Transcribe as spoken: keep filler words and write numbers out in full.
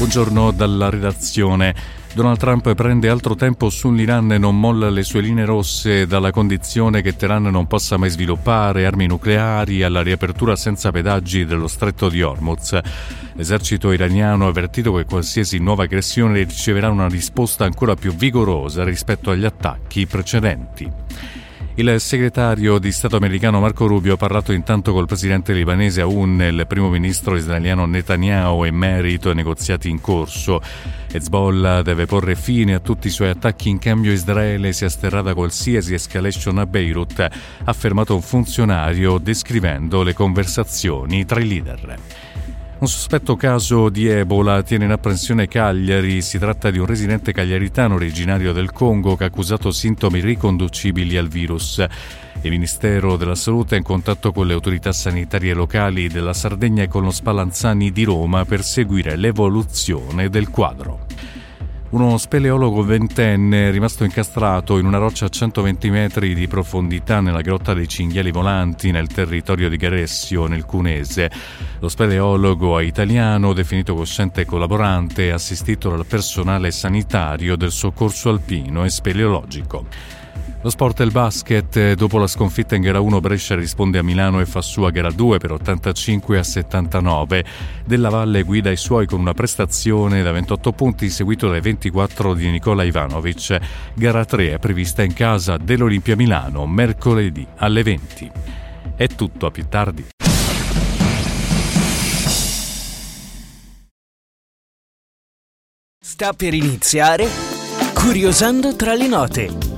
Buongiorno dalla redazione. Donald Trump prende altro tempo sull'Iran e non molla le sue linee rosse, dalla condizione che Teheran non possa mai sviluppare armi nucleari alla riapertura senza pedaggi dello stretto di Hormuz. L'esercito iraniano ha avvertito che qualsiasi nuova aggressione riceverà una risposta ancora più vigorosa rispetto agli attacchi precedenti. Il segretario di Stato americano Marco Rubio ha parlato intanto col presidente libanese Aoun e il primo ministro israeliano Netanyahu in merito ai negoziati in corso. Hezbollah deve porre fine a tutti i suoi attacchi, in cambio Israele si asterrà da qualsiasi escalation a Beirut, ha affermato un funzionario descrivendo le conversazioni tra i leader. Un sospetto caso di Ebola tiene in apprensione Cagliari. Si tratta di un residente cagliaritano originario del Congo che ha accusato sintomi riconducibili al virus. Il Ministero della Salute è in contatto con le autorità sanitarie locali della Sardegna e con lo Spallanzani di Roma per seguire l'evoluzione del quadro. Uno speleologo ventenne è rimasto incastrato in una roccia a centoventi metri di profondità nella grotta dei Cinghiali Volanti nel territorio di Garessio, nel Cunese. Lo speleologo italiano, definito cosciente e collaborante, è assistito dal personale sanitario del soccorso alpino e speleologico. Lo sport e il basket. Dopo la sconfitta in gara uno, Brescia risponde a Milano e fa sua gara due per ottantacinque a settantanove. Della Valle guida i suoi con una prestazione da ventotto punti, seguito dai ventiquattro di Nicola Ivanovic. Gara tre è prevista in casa dell'Olimpia Milano mercoledì alle venti. È tutto, a più tardi. Sta per iniziare Curiosando tra le note.